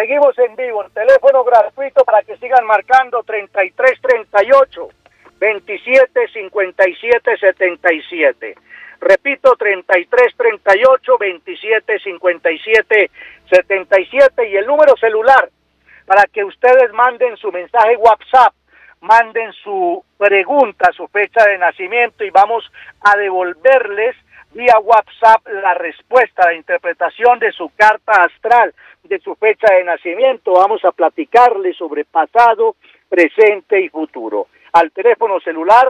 Seguimos en vivo, el teléfono gratuito para que sigan marcando 3338 275777. Repito, 3338-275777 y el número celular para que ustedes manden su mensaje WhatsApp, manden su pregunta, su fecha de nacimiento y vamos a devolverles vía WhatsApp la respuesta, la interpretación de su carta astral, de su fecha de nacimiento. Vamos a platicarles sobre pasado, presente y futuro. Al teléfono celular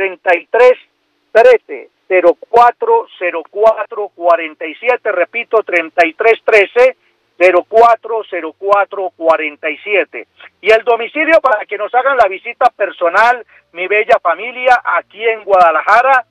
3313 040447, repito, 3313 040447. Y el domicilio para que nos hagan la visita personal, mi bella familia, aquí en Guadalajara.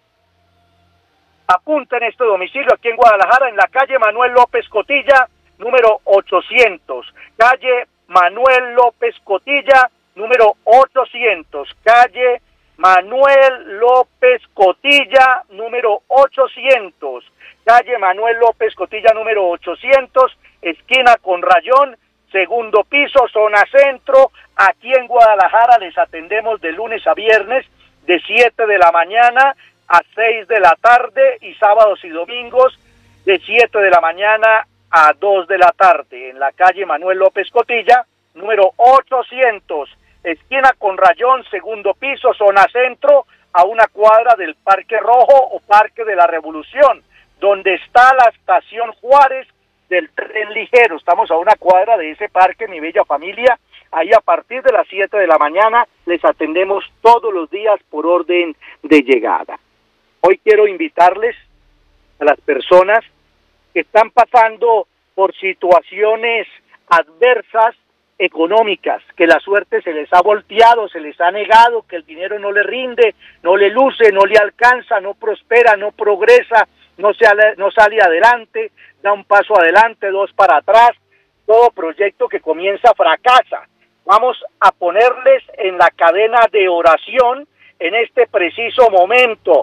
Apunten este domicilio aquí en Guadalajara, en la calle Manuel López Cotilla, número 800. Calle Manuel López Cotilla, número 800. Calle Manuel López Cotilla, número 800. Calle Manuel López Cotilla, número 800, esquina con Rayón, segundo piso, zona centro. Aquí en Guadalajara les atendemos de lunes a viernes, de 7 de la mañana a 6 de la tarde, y sábados y domingos, de 7 de la mañana a 2 de la tarde, en la calle Manuel López Cotilla, número 800, esquina con Rayón, segundo piso, zona centro, a una cuadra del Parque Rojo o Parque de la Revolución, donde está la estación Juárez del tren ligero. Estamos a una cuadra de ese parque, mi bella familia. Ahí a partir de las 7 de la mañana les atendemos todos los días por orden de llegada. Hoy quiero invitarles a las personas que están pasando por situaciones adversas económicas, que la suerte se les ha volteado, se les ha negado, que el dinero no le rinde, no le luce, no le alcanza, no prospera, no progresa, no sale adelante, da un paso adelante, dos para atrás, todo proyecto que comienza fracasa. Vamos a ponerles en la cadena de oración en este preciso momento,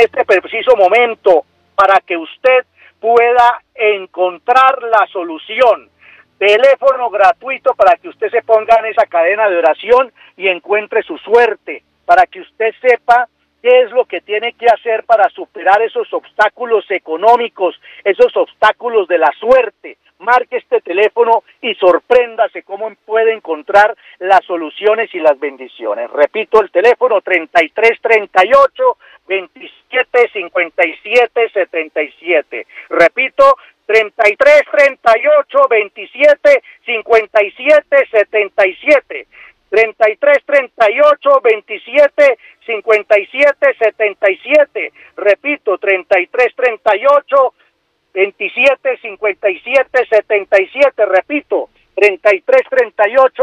para que usted pueda encontrar la solución. Teléfono gratuito para que usted se ponga en esa cadena de oración y encuentre su suerte, para que usted sepa qué es lo que tiene que hacer para superar esos obstáculos económicos, esos obstáculos de la suerte. Marque este teléfono y sorpréndase cómo puede encontrar las soluciones y las bendiciones. Repito, el teléfono 3338 275777. Repito, 3338 275777. 3338 275777. Repito, 3338 275777. Repito, 3338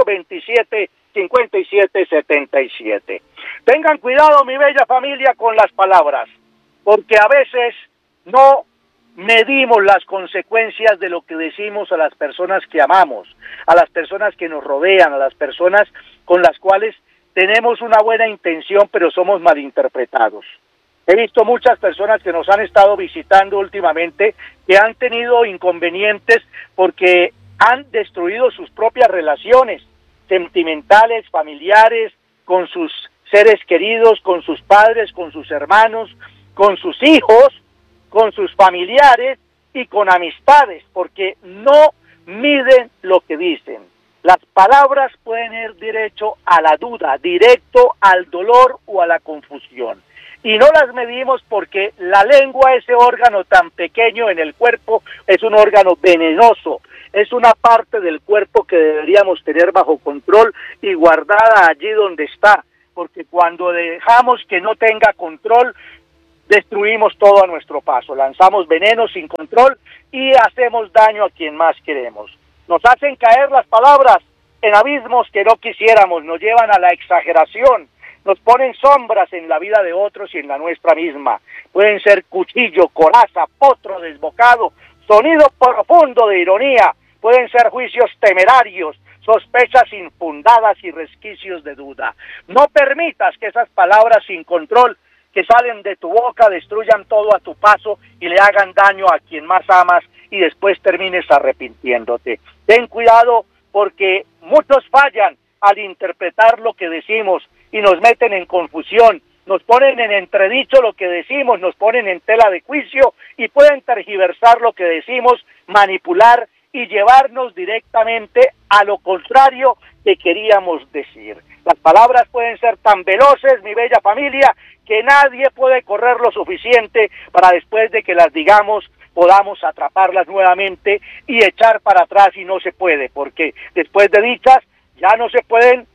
275777. Tengan cuidado, mi bella familia, con las palabras, porque a veces no medimos las consecuencias de lo que decimos a las personas que amamos, a las personas que nos rodean, a las personas con las cuales tenemos una buena intención, pero somos malinterpretados. He visto muchas personas que nos han estado visitando últimamente que han tenido inconvenientes porque han destruido sus propias relaciones sentimentales, familiares, con sus seres queridos, con sus padres, con sus hermanos, con sus hijos, con sus familiares y con amistades, porque no miden lo que dicen. Las palabras pueden ir derecho a la duda, directo al dolor o a la confusión. Y no las medimos porque la lengua, ese órgano tan pequeño en el cuerpo, es un órgano venenoso. Es una parte del cuerpo que deberíamos tener bajo control y guardada allí donde está, porque cuando dejamos que no tenga control, destruimos todo a nuestro paso, lanzamos veneno sin control y hacemos daño a quien más queremos. Nos hacen caer las palabras en abismos que no quisiéramos, nos llevan a la exageración, nos ponen sombras en la vida de otros y en la nuestra misma. Pueden ser cuchillo, coraza, potro desbocado, sonido profundo de ironía, pueden ser juicios temerarios, sospechas infundadas y resquicios de duda. No permitas que esas palabras sin control que salen de tu boca destruyan todo a tu paso y le hagan daño a quien más amas y después termines arrepintiéndote. Ten cuidado porque muchos fallan al interpretar lo que decimos y nos meten en confusión, nos ponen en entredicho lo que decimos, nos ponen en tela de juicio y pueden tergiversar lo que decimos, manipular y llevarnos directamente a lo contrario que queríamos decir. Las palabras pueden ser tan veloces, mi bella familia, que nadie puede correr lo suficiente para después de que las digamos podamos atraparlas nuevamente y echar para atrás, y no se puede, porque después de dichas ya no se pueden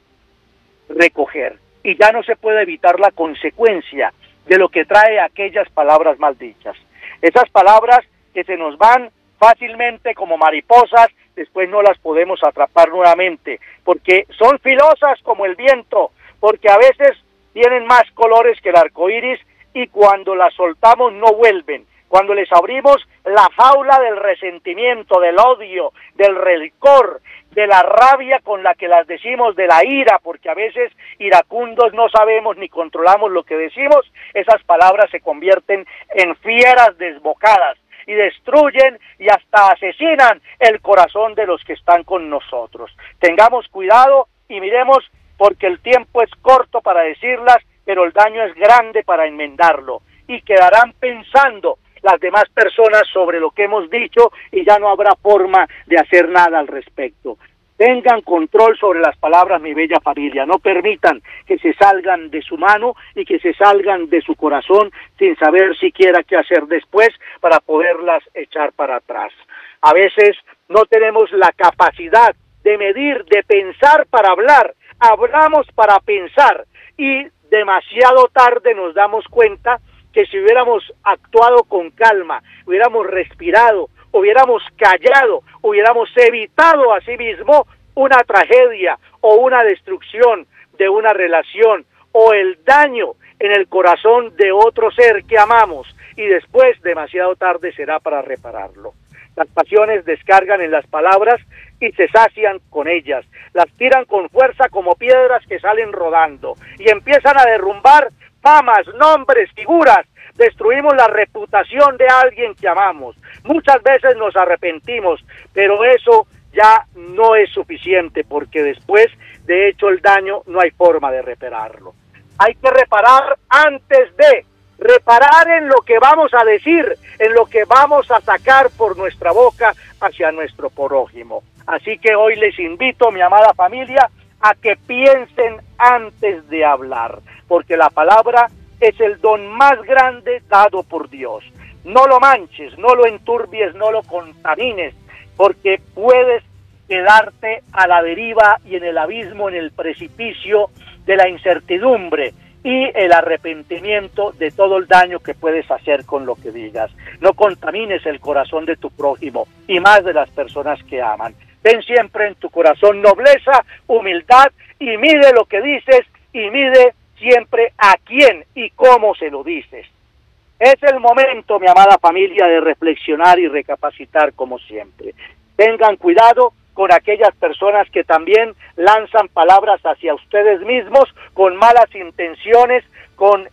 recoger y ya no se puede evitar la consecuencia de lo que trae aquellas palabras maldichas. Esas palabras que se nos van fácilmente como mariposas, después no las podemos atrapar nuevamente, porque son filosas como el viento, porque a veces tienen más colores que el arco iris y cuando las soltamos no vuelven. Cuando les abrimos la jaula del resentimiento, del odio, del rencor, de la rabia con la que las decimos, de la ira, porque a veces iracundos no sabemos ni controlamos lo que decimos, esas palabras se convierten en fieras desbocadas y destruyen y hasta asesinan el corazón de los que están con nosotros. Tengamos cuidado y miremos, porque el tiempo es corto para decirlas, pero el daño es grande para enmendarlo, y quedarán pensando las demás personas sobre lo que hemos dicho y ya no habrá forma de hacer nada al respecto. Tengan control sobre las palabras, mi bella familia, no permitan que se salgan de su mano y que se salgan de su corazón sin saber siquiera qué hacer después para poderlas echar para atrás. A veces no tenemos la capacidad de medir, de pensar para hablar, hablamos para pensar y demasiado tarde nos damos cuenta que si hubiéramos actuado con calma, hubiéramos respirado, hubiéramos callado, hubiéramos evitado asimismo una tragedia o una destrucción de una relación o el daño en el corazón de otro ser que amamos, y después demasiado tarde será para repararlo. Las pasiones descargan en las palabras y se sacian con ellas, las tiran con fuerza como piedras que salen rodando y empiezan a derrumbar famas, nombres, figuras. Destruimos la reputación de alguien que amamos. Muchas veces nos arrepentimos, pero eso ya no es suficiente, porque después de hecho el daño no hay forma de repararlo. Hay que reparar antes de reparar en lo que vamos a decir, en lo que vamos a sacar por nuestra boca hacia nuestro prójimo. Así que hoy les invito, mi amada familia, a que piensen antes de hablar, porque la palabra es el don más grande dado por Dios. No lo manches, no lo enturbies, no lo contamines, porque puedes quedarte a la deriva y en el abismo, en el precipicio de la incertidumbre y el arrepentimiento de todo el daño que puedes hacer con lo que digas. No contamines el corazón de tu prójimo y más de las personas que aman. Ten siempre en tu corazón nobleza, humildad, y mide lo que dices y mide siempre a quién y cómo se lo dices. Es el momento, mi amada familia, de reflexionar y recapacitar como siempre. Tengan cuidado con aquellas personas que también lanzan palabras hacia ustedes mismos con malas intenciones, con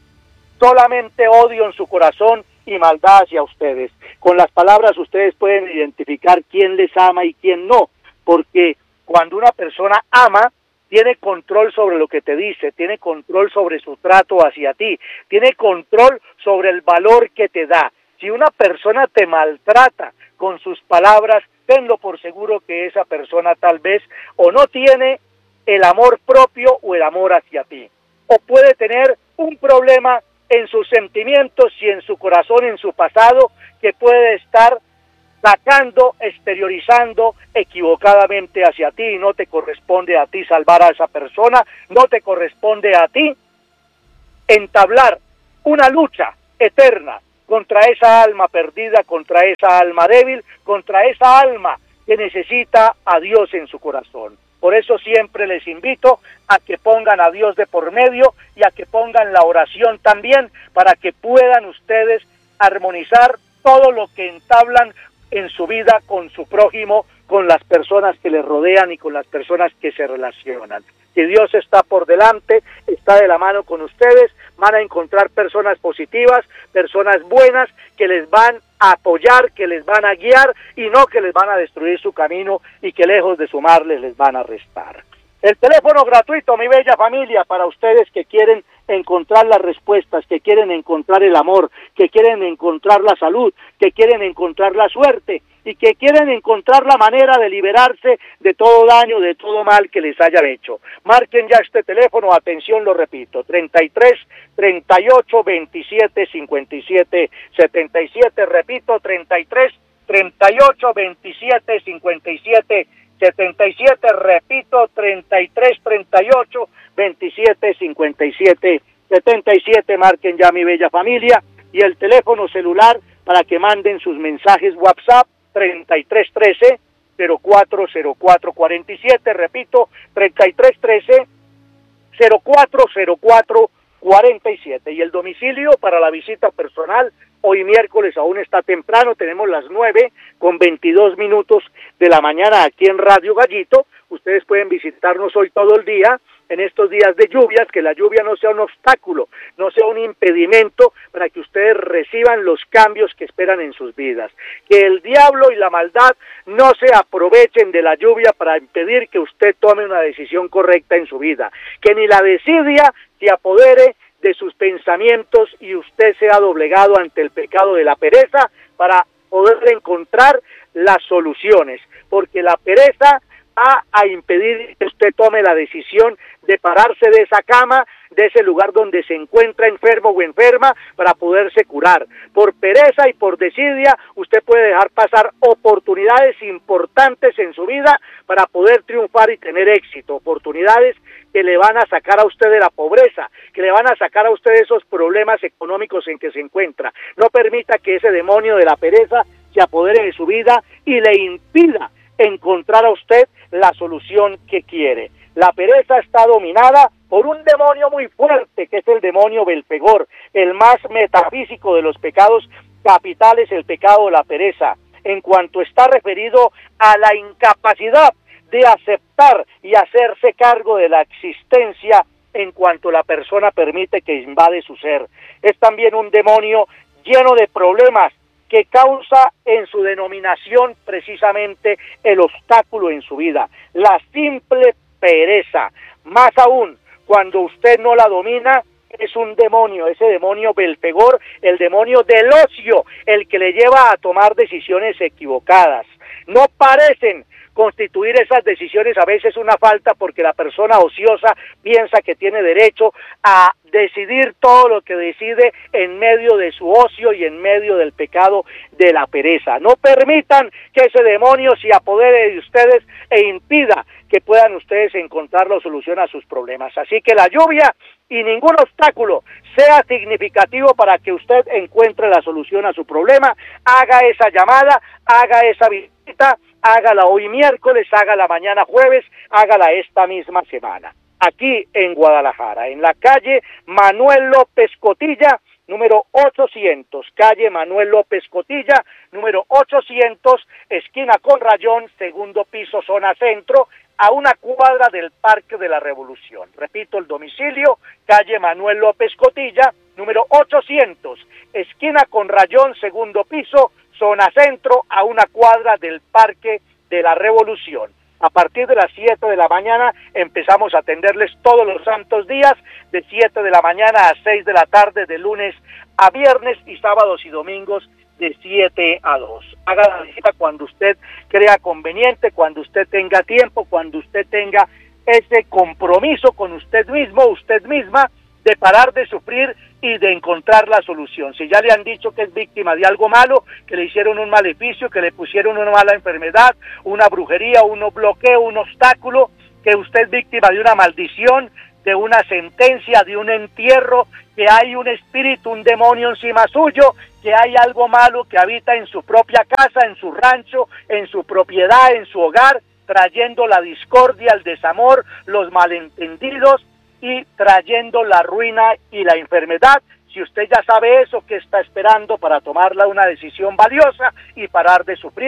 solamente odio en su corazón y maldad hacia ustedes. Con las palabras ustedes pueden identificar quién les ama y quién no, porque cuando una persona ama, tiene control sobre lo que te dice, tiene control sobre su trato hacia ti, tiene control sobre el valor que te da. Si una persona te maltrata con sus palabras, tenlo por seguro que esa persona tal vez o no tiene el amor propio o el amor hacia ti, o puede tener un problema en sus sentimientos y en su corazón, en su pasado, que puede estar sacando, exteriorizando equivocadamente hacia ti, y no te corresponde a ti salvar a esa persona, no te corresponde a ti entablar una lucha eterna contra esa alma perdida, contra esa alma débil, contra esa alma que necesita a Dios en su corazón. Por eso siempre les invito a que pongan a Dios de por medio y a que pongan la oración también, para que puedan ustedes armonizar todo lo que entablan en su vida con su prójimo, con las personas que les rodean y con las personas que se relacionan. Si Dios está por delante, está de la mano con ustedes, van a encontrar personas positivas, personas buenas que les van a apoyar, que les van a guiar y no que les van a destruir su camino y que lejos de sumarles les van a restar. El teléfono gratuito, mi bella familia, para ustedes que quieren encontrar las respuestas, que quieren encontrar el amor, que quieren encontrar la salud, que quieren encontrar la suerte y que quieren encontrar la manera de liberarse de todo daño, de todo mal que les hayan hecho. Marquen ya este teléfono, atención, lo repito, 33 38 27 57 77, repito, 33 38 27 57 77, repito, 33 38 27 57 77, marquen ya, mi bella familia, y el teléfono celular para que manden sus mensajes WhatsApp, 33 13 0404 47, repito, 33 13 0404 47, y el domicilio para la visita personal, hoy miércoles aún está temprano, tenemos las 9:22 de la mañana aquí en Radio Gallito. Ustedes pueden visitarnos hoy todo el día, en estos días de lluvias, que la lluvia no sea un obstáculo, no sea un impedimento para que ustedes reciban los cambios que esperan en sus vidas. Que el diablo y la maldad no se aprovechen de la lluvia para impedir que usted tome una decisión correcta en su vida. Que ni la desidia se apodere de sus pensamientos y usted sea doblegado ante el pecado de la pereza para poder encontrar las soluciones, porque la pereza va a impedir que usted tome la decisión de pararse de esa cama, de ese lugar donde se encuentra enfermo o enferma, para poderse curar. Por pereza y por desidia, usted puede dejar pasar oportunidades importantes en su vida para poder triunfar y tener éxito, oportunidades que le van a sacar a usted de la pobreza, que le van a sacar a usted de esos problemas económicos en que se encuentra. No permita que ese demonio de la pereza se apodere de su vida y le impida encontrar a usted la solución que quiere. La pereza está dominada por un demonio muy fuerte, que es el demonio Belfegor, el más metafísico de los pecados capitales, el pecado de la pereza, en cuanto está referido a la incapacidad de aceptar y hacerse cargo de la existencia en cuanto la persona permite que invade su ser. Es también un demonio lleno de problemas que causa en su denominación precisamente el obstáculo en su vida, la simple pereza. Más aún, cuando usted no la domina, es un demonio, ese demonio Belfegor, el demonio del ocio, el que le lleva a tomar decisiones equivocadas. No parecen constituir esas decisiones a veces una falta, porque la persona ociosa piensa que tiene derecho a decidir todo lo que decide en medio de su ocio y en medio del pecado de la pereza. No permitan que ese demonio se apodere de ustedes e impida que puedan ustedes encontrar la solución a sus problemas. Así que la lluvia y ningún obstáculo sea significativo para que usted encuentre la solución a su problema. Haga esa llamada, haga esa visita, hágala hoy miércoles, hágala mañana jueves, hágala esta misma semana. Aquí en Guadalajara, en la calle Manuel López Cotilla, número 800, calle Manuel López Cotilla, número 800, esquina con Rayón, segundo piso, zona centro, a una cuadra del Parque de la Revolución. Repito, el domicilio, calle Manuel López Cotilla, número 800, esquina con Rayón, segundo piso, zona centro, a una cuadra del Parque de la Revolución. A partir de las 7 de la mañana empezamos a atenderles todos los santos días, de 7 de la mañana a 6 de la tarde, de lunes a viernes, y sábados y domingos de 7 a 2. Haga la visita cuando usted crea conveniente, cuando usted tenga tiempo, cuando usted tenga ese compromiso con usted mismo, usted misma, de parar de sufrir y de encontrar la solución. Si ya le han dicho que es víctima de algo malo, que le hicieron un maleficio, que le pusieron una mala enfermedad, una brujería, un bloqueo, un obstáculo, que usted es víctima de una maldición, de una sentencia, de un entierro, que hay un espíritu, un demonio encima suyo, que hay algo malo que habita en su propia casa, en su rancho, en su propiedad, en su hogar, trayendo la discordia, el desamor, los malentendidos, y trayendo la ruina y la enfermedad. Si usted ya sabe eso, ¿qué está esperando para tomarla una decisión valiosa y parar de sufrir?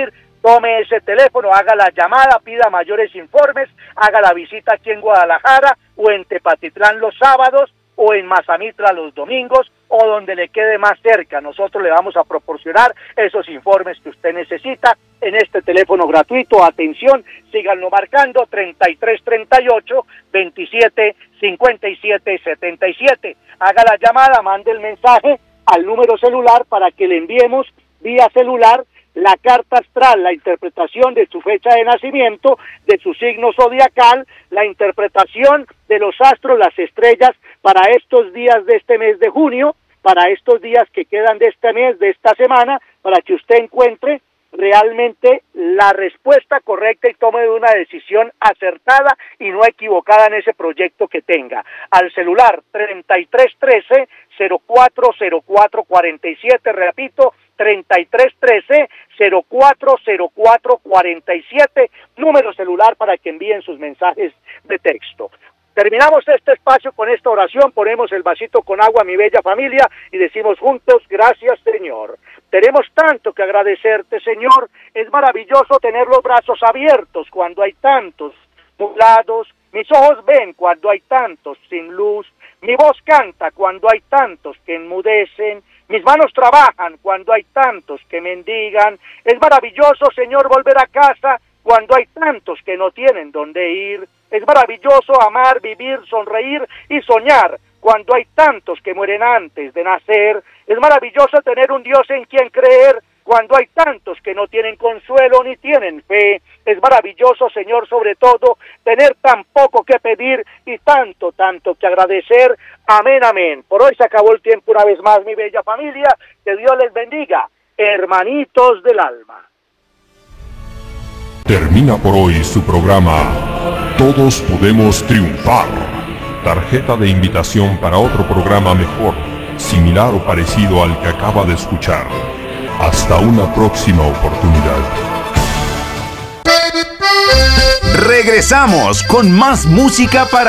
tome ese teléfono, haga la llamada, pida mayores informes, haga la visita aquí en Guadalajara o en Tepatitlán los sábados o en Mazamitla los domingos o donde le quede más cerca. Nosotros le vamos a proporcionar esos informes que usted necesita en este teléfono gratuito. Atención, síganlo marcando 3338 27 57 77. Haga la llamada, mande el mensaje al número celular para que le enviemos vía celular la carta astral, la interpretación de su fecha de nacimiento, de su signo zodiacal, la interpretación de los astros, las estrellas para estos días de este mes de junio, para estos días que quedan de este mes, de esta semana, para que usted encuentre realmente la respuesta correcta y tome una decisión acertada y no equivocada en ese proyecto que tenga. Al celular 3313 040447, repito, 3313 040447, número celular para que envíen sus mensajes de texto. Terminamos este espacio con esta oración, ponemos el vasito con agua, mi bella familia, y decimos juntos, gracias Señor. Tenemos tanto que agradecerte, Señor. Es maravilloso tener los brazos abiertos cuando hay tantos nublados. Mis ojos ven cuando hay tantos sin luz. Mi voz canta cuando hay tantos que enmudecen. Mis manos trabajan cuando hay tantos que mendigan. Es maravilloso, Señor, volver a casa cuando hay tantos que no tienen dónde ir. Es maravilloso amar, vivir, sonreír y soñar cuando hay tantos que mueren antes de nacer. Es maravilloso tener un Dios en quien creer cuando hay tantos que no tienen consuelo ni tienen fe. Es maravilloso, Señor, sobre todo, tener tan poco que pedir y tanto que agradecer. Amén, amén. Por hoy se acabó el tiempo una vez más, mi bella familia. Que Dios les bendiga, hermanitos del alma. Termina por hoy su programa Todos Podemos Triunfar. Tarjeta de invitación para otro programa mejor, similar o parecido al que acaba de escuchar. Hasta una próxima oportunidad. Regresamos con más música para